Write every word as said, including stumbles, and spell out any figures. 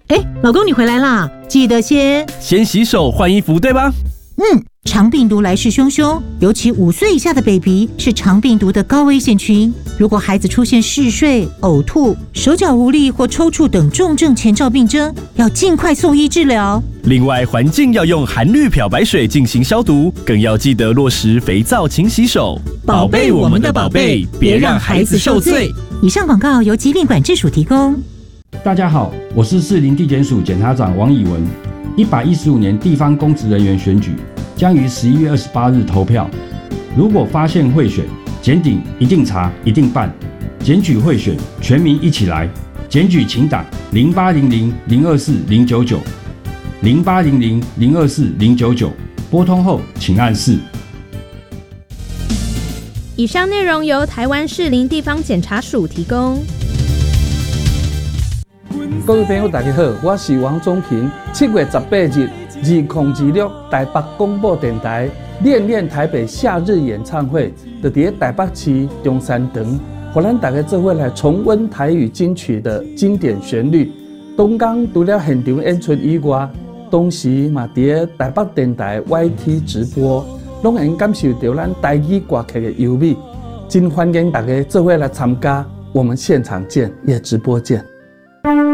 哎，老公你回来啦，记得先先洗手换衣服，对吧？ 嗯，肠病毒来势汹汹，尤其五岁以下的 baby 是肠病毒的高危险群。如果孩子出现嗜睡、呕吐、手脚无力或抽搐等重症前兆病征，要尽快送医治疗。 另外，环境要用含氯漂白水进行消毒，更要记得落实肥皂勤洗手， 宝贝我们的宝贝，别让孩子受罪。以上广告由疾病管制署提供。 大家好，我是士林地检署检察长王以文。一百一十五年地方公职人员选举将于十一月二十八日投票。如果发现贿选，检警一定查，一定办。检举贿选，全民一起来。检举请打零八零零零二四零九九零八零零零二四零九九，拨通后请按四。 以上内容由台湾士林地方检察署提供。 各位朋友，大家好，我是王宗平。七月十八日，二零二六台北广播电台《恋恋台北》夏日演唱会，就在台北市中山堂，让咱大家做伙来重温台语金曲的经典旋律。东港除了现场演出以外，同时嘛在台北电台 Y T 直播，拢能感受到咱台语歌曲的优美。真欢迎大家做伙来参加，我们现场见，也直播见。